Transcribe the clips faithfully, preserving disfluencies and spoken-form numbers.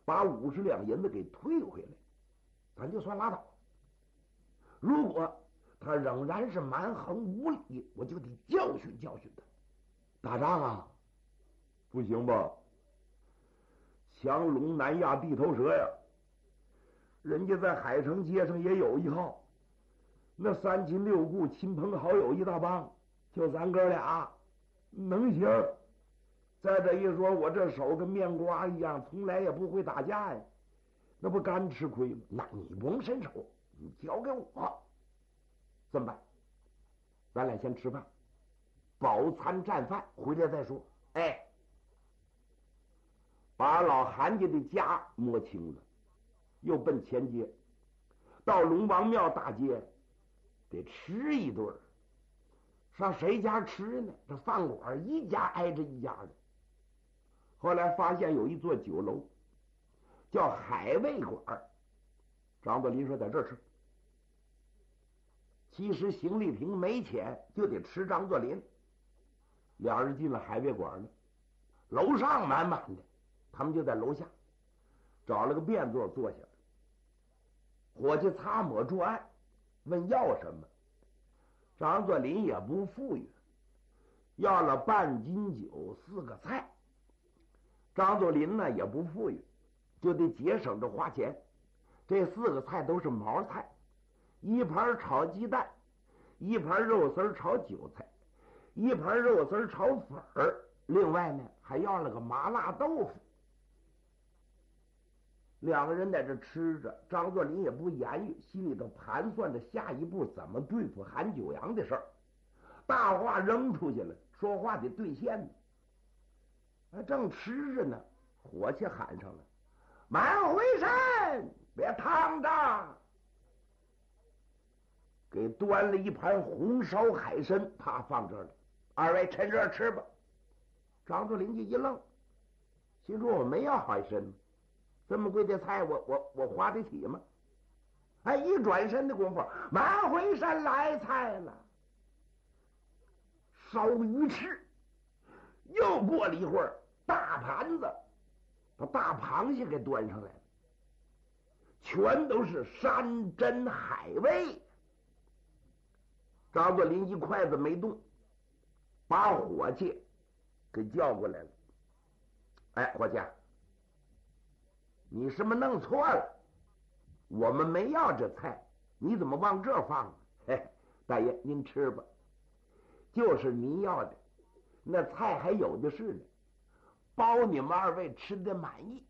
把五十两银子给退回来，咱就算拉倒。如果他仍然是蛮横无理，我就得教训教训他。打仗啊，不行吧？强龙难压地头蛇呀！人家在海城街上也有一号，那三亲六故、亲朋好友一大帮，就咱哥俩能行？再这一说，我这手跟面瓜一样，从来也不会打架呀，那不干吃亏吗？那你不用伸手，你交给我。这么办？咱俩先吃饭，饱餐战饭，回来再说。哎，把老韩家的家摸清了，又奔前街，到龙王庙大街得吃一顿。上谁家吃呢？这饭馆一家挨着一家的。后来发现有一座酒楼叫海味馆，张作霖说在这儿吃。其实邢丽萍没钱，就得吃张作霖。两人进了海味馆呢，楼上满满的，他们就在楼下找了个便座坐下。伙计擦抹桌案，问要什么。张作霖也不富裕，要了半斤酒四个菜。张作霖呢也不富裕，就得节省着花钱。这四个菜都是毛菜，一盘炒鸡蛋，一盘肉丝炒韭菜，一盘肉丝炒粉儿，另外呢还要了个麻辣豆腐。两个人在这吃着，张作霖也不言语，心里头盘算着下一步怎么对付韩九阳的事儿。大话扔出去了，说话得兑现呢。正吃着呢，伙计喊上了：“慢回身，别烫着！”给端了一盘红烧海参，他放这儿了。二位趁热吃吧。张作霖就一愣，心说：“我没要海参，这么贵的菜，我我我花得起吗？”哎，一转身的功夫，慢回身来菜了，烧鱼翅。又过了一会儿，大盘子把大螃蟹给端上来了，全都是山珍海味。张作霖一筷子没动，把伙计给叫过来了。哎，伙计，你是不是弄错了？我们没要这菜，你怎么往这放呢？嘿，大爷您吃吧，就是您要的，那菜还有的是呢，包你们二位吃的满意。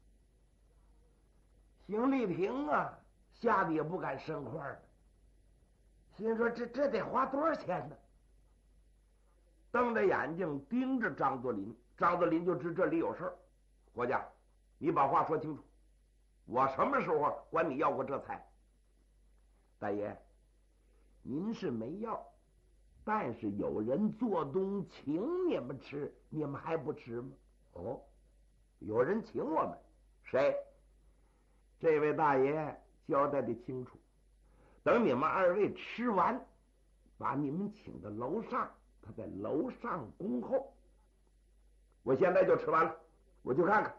邢丽萍啊，吓得也不敢生话了，心说这这得花多少钱呢？瞪着眼睛盯着张作霖，张作霖就知这里有事儿。伙计，你把话说清楚，我什么时候管你要过这菜？大爷，您是没要，但是有人做东请你们吃，你们还不吃吗？哦，有人请我们，谁？这位大爷交代的清楚，等你们二位吃完，把你们请到楼上，他在楼上恭候。我现在就吃完了，我去看看。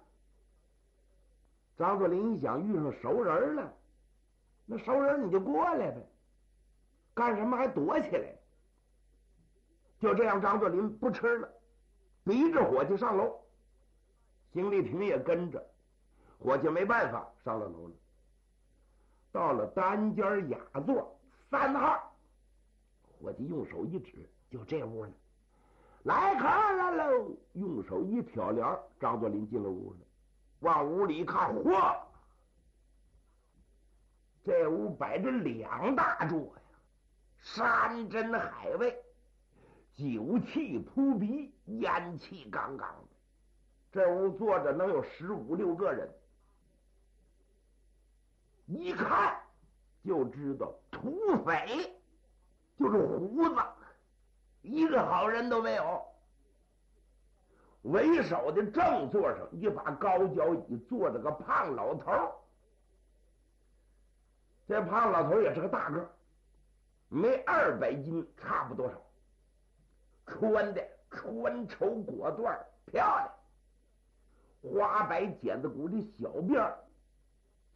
张作霖一想，遇上熟人了，那熟人你就过来呗，干什么还躲起来？就这样，张作霖不吃了，逼着伙计上楼。邢丽萍也跟着，伙计没办法上了楼了。到了单间雅座三号，伙计用手一指，就这屋了。来客人喽！用手一挑帘，张作霖进了屋了。往屋里一看，嚯！这屋摆着两大桌呀，山珍海味，酒气扑鼻，烟气杠杠的。这屋坐着能有十五六个人，一看就知道土匪，就是胡子，一个好人都没有。为首的正座上一把高脚椅，坐着个胖老头。这胖老头也是个大个，没二百斤差不多少，穿的穿绸裹缎漂亮，花白剪子骨的小辫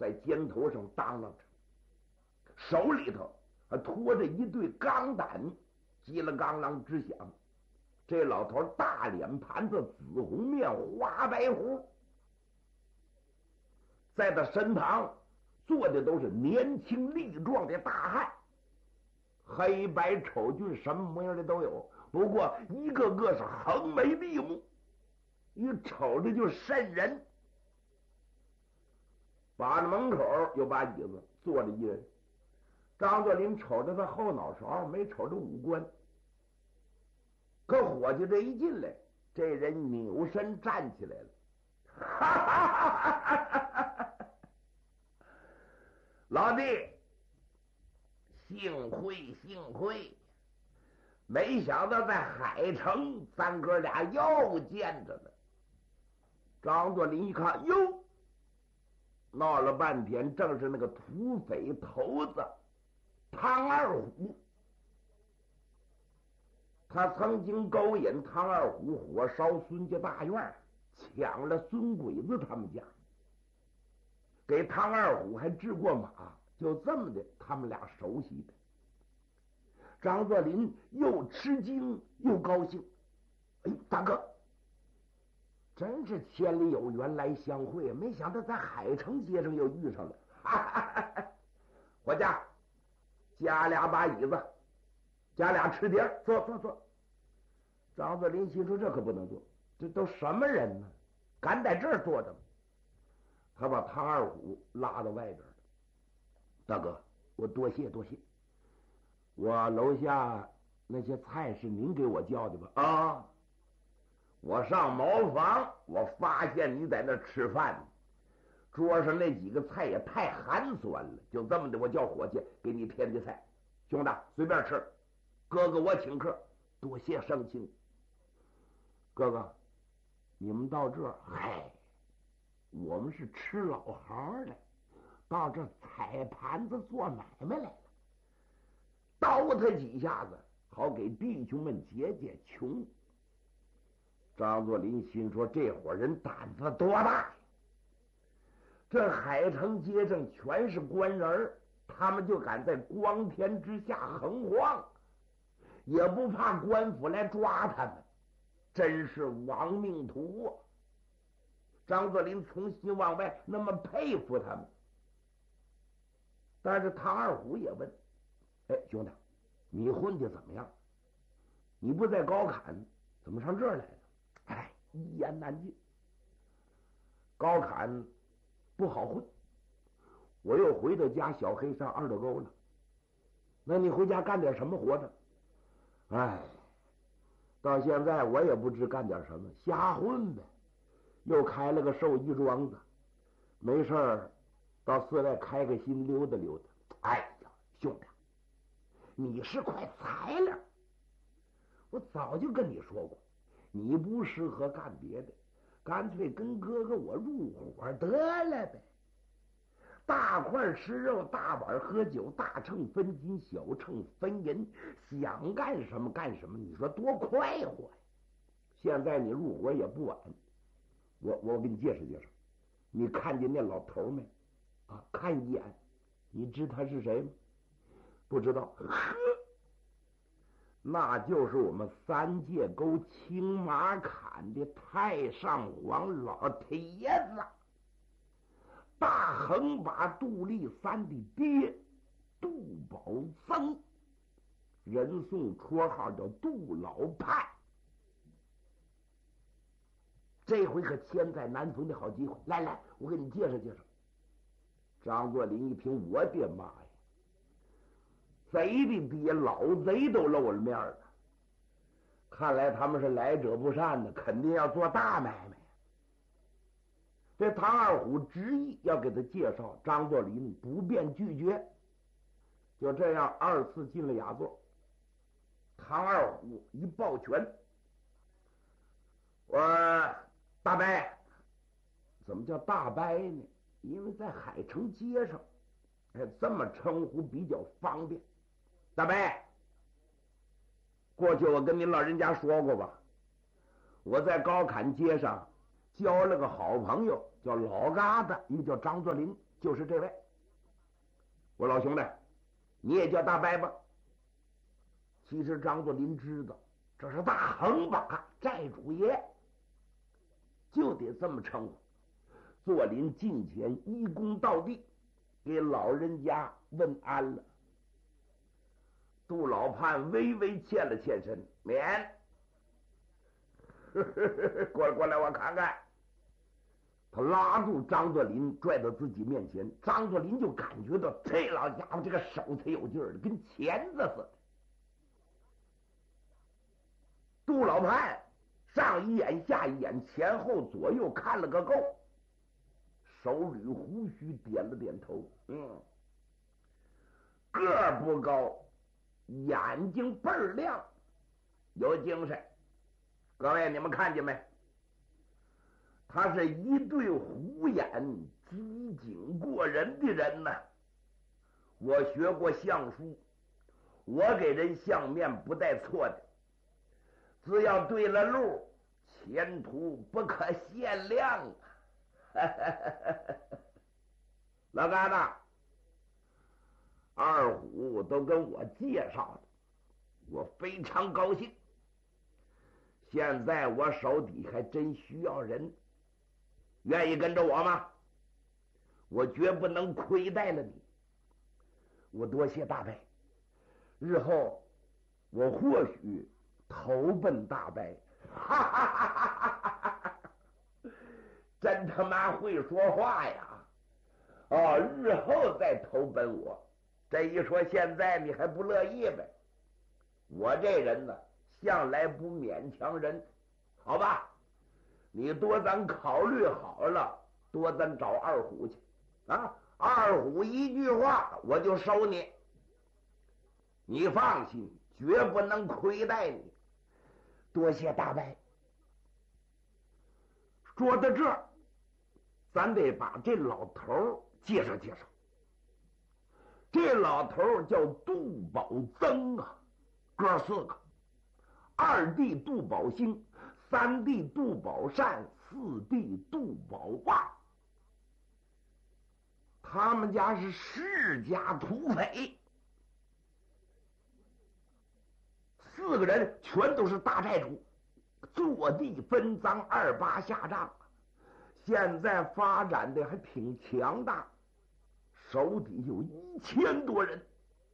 在肩头上当啷着，手里头还拖着一对钢胆，叽了钢啷直响。这老头大脸盘子，紫红面，花白胡，在他身旁坐的都是年轻力壮的大汉，黑白丑俊，什么模样的都有，不过一个个是横眉立目，一瞅着就瘆人。把着门口有把椅子，坐着一人。张作霖瞅着他后脑勺，没瞅着五官。可伙计这一进来，这人扭身站起来了，哈哈哈哈哈！老弟，幸会幸会，没想到在海城咱哥俩又见着了。张作霖一看，哟，闹了半天，正是那个土匪头子唐二虎。他曾经勾引唐二虎火烧孙家大院，抢了孙鬼子他们家，给唐二虎还治过马，就这么的，他们俩熟悉的。张作霖又吃惊又高兴，哎，大哥，真是千里有缘来相会，没想到在海城街上又遇上了。哈哈哈哈，伙计，加俩把椅子，加俩吃碟，坐坐坐。张作霖心说这可不能坐，这都什么人呢？敢在这儿坐着吗？他把唐二虎拉到外边了。大哥，我多谢多谢。我楼下那些菜是您给我叫的吧？啊，我上茅房，我发现你在那吃饭呢，桌上那几个菜也太寒酸了，就这么的，我叫伙计给你添的菜。兄弟，随便吃，哥哥我请客，多谢盛情。哥哥，你们到这儿，嗨，我们是吃老行的，到这踩盘子做买卖来了，叨他几下子，好给弟兄们解解穷。张作霖心说，这伙人胆子多大呀？这海城街上全是官人，他们就敢在光天之下横晃，也不怕官府来抓他们，真是亡命徒啊！张作霖从心往外那么佩服他们。但是唐二虎也问，哎，兄弟，你混的怎么样？你不在高坎，怎么上这儿来了？哎，一言难尽。高坎不好混，我又回到家小黑上二斗沟了。那你回家干点什么活着？哎，到现在我也不知干点什么，瞎混呗。又开了个寿衣庄子，没事儿到寺外开个心溜达溜达。哎呀，兄弟，你是块材料，我早就跟你说过，你不适合干别的，干脆跟哥哥我入伙得了呗。大块吃肉，大碗喝酒，大秤分金，小秤分银，想干什么干什么，你说多快活呀！现在你入伙也不晚，我我给你介绍介绍。你看见那老头没？啊，看一眼，你知他是谁吗？不知道？呵，那就是我们三界沟青马坎的太上皇老太爷子，大横把杜立三的爹杜宝增，人送绰号叫杜老派。这回可千载难逢的好机会，来来，我给你介绍介绍。张作霖一听，我的妈呀，贼的爹，老贼都露了面了。看来他们是来者不善的，肯定要做大买卖。这唐二虎执意要给他介绍，张作霖不便拒绝。就这样，二次进了雅座。唐二虎一抱拳，我大伯，怎么叫大伯呢？因为在海城街上，哎，这么称呼比较方便。大伯，过去我跟您老人家说过吧，我在高坎街上交了个好朋友， 叫老疙瘩，一个叫张作霖，就是这位。我老兄弟，你也叫大伯吧？其实张作霖知道这是大横把寨主爷，就得这么称呼。作霖近前一躬到地，给老人家问安了。杜老判微微欠了欠身，免。过来过来，我看看。他拉住张作霖，拽到自己面前。张作霖就感觉到这老家伙这个手才有劲儿，跟钳子似的。杜老判上一眼下一眼，前后左右看了个够，手捋胡须，点了点头。嗯，个儿不高，眼睛倍儿亮，有精神。各位，你们看见没？他是一对虎眼，机警过人的人呢。我学过相书，我给人相面不带错的，只要对了路，前途不可限量啊！老疙瘩，二虎都跟我介绍了，我非常高兴。现在我手底还真需要人，愿意跟着我吗？我绝不能亏待了你。我多谢大伯，日后我或许投奔大伯。哈哈哈哈哈！真他妈会说话呀！哦，日后再投奔我。这一说现在你还不乐意呗？我这人呢，向来不勉强人，好吧？你多咱考虑好了，多咱找二虎去啊！二虎一句话我就收你，你放心，绝不能亏待你。多谢大伯。说到这儿，咱得把这老头介绍介绍。这老头叫杜宝增啊，哥四个，二弟杜宝兴，三弟杜宝善，四弟杜宝旺。他们家是世家土匪，四个人全都是大寨主，坐地分赃，二八下账，现在发展的还挺强大，手底有一千多人，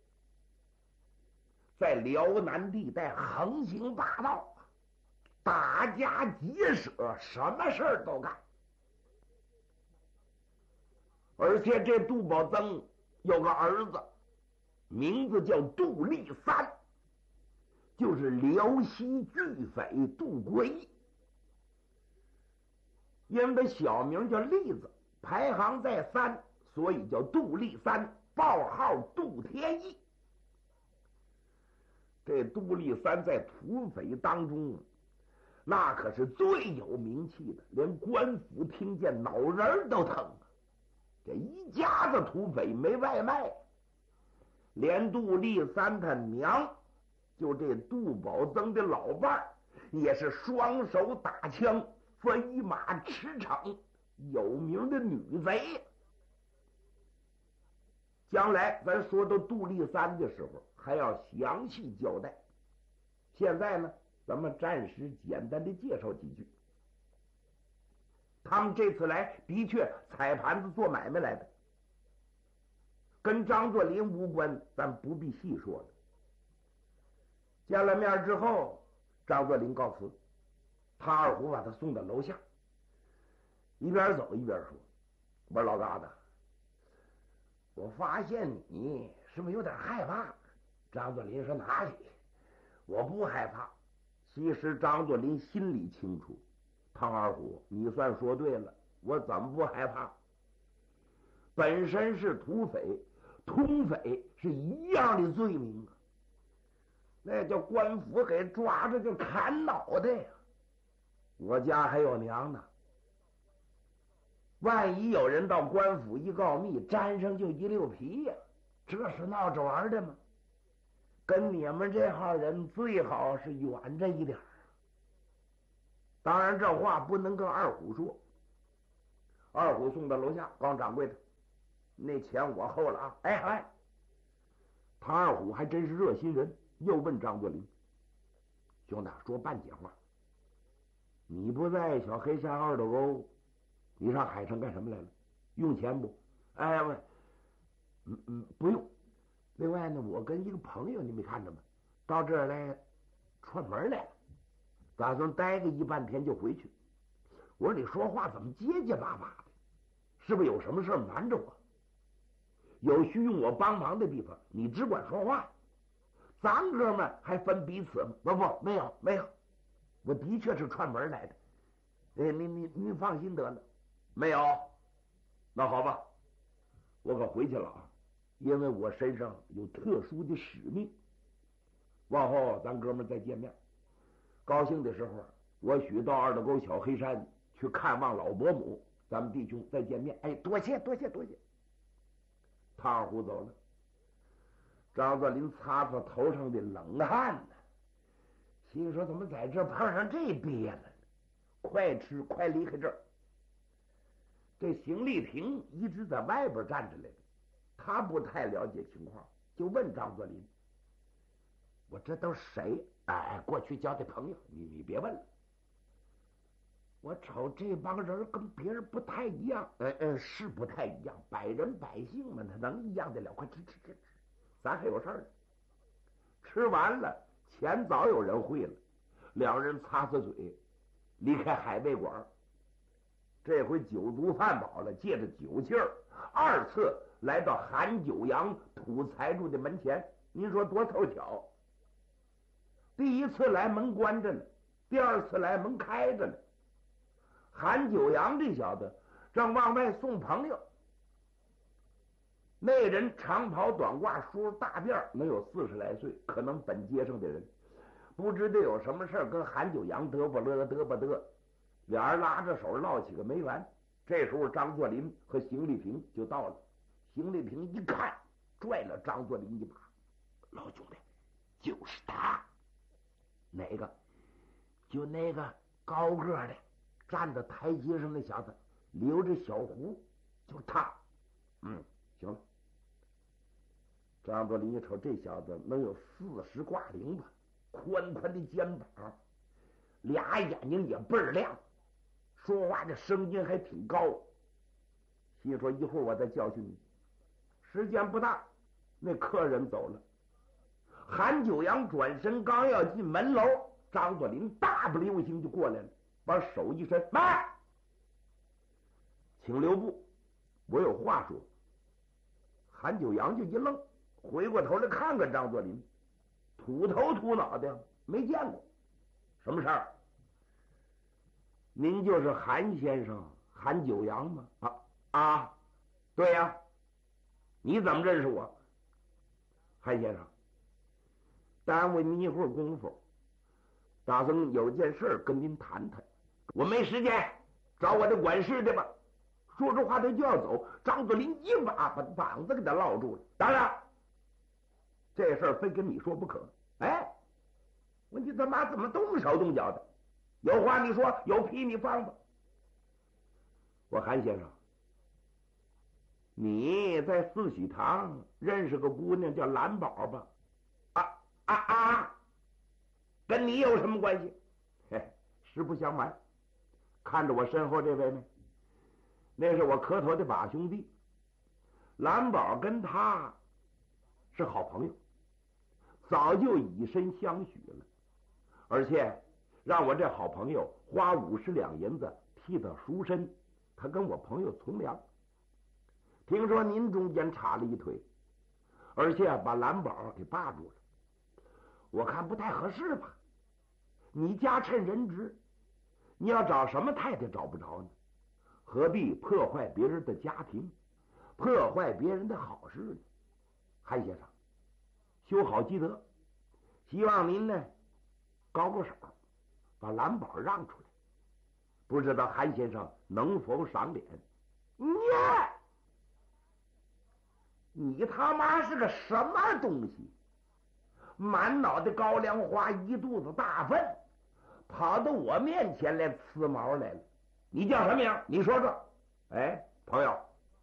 在辽南地带横行霸道，打家劫舍，什么事儿都干。而且这杜宝增有个儿子，名字叫杜立三，就是辽西巨匪杜国义。因为小名叫栗子，排行在三，所以叫杜立三，报号杜天义。这杜立三在土匪当中，那可是最有名气的，连官府听见脑仁都疼啊！这一家子土匪没外卖，连杜立三他娘，就这杜宝增的老伴儿，也是双手打枪，飞马驰骋，有名的女贼。将来咱说到杜立三的时候，还要详细交代。现在呢，咱们暂时简单的介绍几句。他们这次来的确踩盘子做买卖来的，跟张作霖无关，咱不必细说了。见了面之后，张作霖告辞，他二虎把他送到楼下，一边走一边说：“我说老疙瘩，我发现你是不是有点害怕？”张作霖说：“哪里，我不害怕。”其实张作霖心里清楚，唐二虎，你算说对了，我怎么不害怕？本身是土匪，通匪是一样的罪名啊，那叫官府给抓着就砍脑袋呀！我家还有娘呢，万一有人到官府一告密，沾上就一溜皮呀，这是闹着玩的吗？跟你们这号人最好是远着一点。当然这话不能跟二虎说， 二虎送到楼下，告诉掌柜的，那钱我厚了啊！哎哎，唐二虎还真是热心人，又问张作霖：“兄弟，说半截话，你不在小黑山二斗沟，你上海城干什么来了？用钱不？哎喂，嗯嗯，不用。另外呢，我跟一个朋友，你没看着吗？到这儿来串门来了，打算待个一半天就回去。我说你说话怎么结结巴巴的？是不是有什么事瞒着我？有需用我帮忙的地方，你只管说话。咱哥们还分彼此吗？不不，没有没有，我的确是串门来的。哎，您您您放心得了，没有。那好吧，我可回去了啊，因为我身上有特殊的使命。往后咱哥们再见面，高兴的时候，我许到二斗沟小黑山去看望老伯母，咱们弟兄再见面。哎，多谢多谢多谢。唐二虎走了，张作霖擦擦头上的冷汗呢，心说怎么在这碰上这憋了呢？快吃快离开这儿。这邢丽萍一直在外边站着来的，他不太了解情况，就问张作霖：“我这都谁？哎，过去交的朋友，你你别问了。我瞅这帮人跟别人不太一样，呃呃，是不太一样，百人百姓们他能一样的了？快吃吃吃吃，咱还有事儿呢。”吃完了，钱早有人汇了，两人擦擦嘴，离开海味馆。这回酒足饭饱了，借着酒劲儿，二次来到韩九阳土财主的门前。您说多凑巧！第一次来门关着呢，第二次来门开着呢。韩九阳这小子正往外送朋友，那人长袍短褂，梳大辫，能有四十来岁，可能本街上的人，不知道有什么事跟韩九阳嘚啵乐嘚啵嘚，俩人拉着手唠起个没完。这时候张作霖和邢丽萍就到了，邢丽萍一看，拽了张作霖一把：“老兄弟，就是他。”“哪个？”“就那个高个的站在台阶上那小子，留着小胡，就是他。”“嗯，行了。”张作霖一瞅，这小子能有四十挂零吧，宽宽的肩膀，俩眼睛也倍儿亮，说话的声音还挺高。心说一会儿我再教训你。时间不大，那客人走了。韩九阳转身刚要进门楼，张作霖大不溜星就过来了，把手一伸：“慢，请留步，我有话说。”韩九阳就一愣，回过头来看看张作霖，土头土脑的，没见过。“什么事儿？”“您就是韩先生韩九阳吗？”“啊啊，对呀。你怎么认识我？”“韩先生，耽误您一会儿功夫，打算有件事跟您谈谈。”“我没时间，找我的管事的吧。”说着话他就要走，张作霖一把把膀子给他落住了。“当然，这事儿非跟你说不可。”“哎，我你他妈怎么动手动脚的？有话你说，有屁你放吧。”“我韩先生，你在四喜堂认识个姑娘叫蓝宝吧？”“啊啊啊！跟你有什么关系？”“嘿，实不相瞒，看着我身后这位没？那是我磕头的把兄弟，蓝宝跟他是好朋友，早就以身相许了，而且让我这好朋友花五十两银子替他赎身，他跟我朋友从良。听说您中间插了一腿，而且把蓝宝给霸住了，我看不太合适吧？你家趁人直，你要找什么太太找不着呢？何必破坏别人的家庭，破坏别人的好事呢？韩先生，修好积德，希望您呢高个手，把蓝宝让出来。不知道韩先生能否赏脸？”“你你他妈是个什么东西？满脑袋高粱花，一肚子大粪，跑到我面前来呲毛来了。你叫什么名？你说说。” 哎，朋友，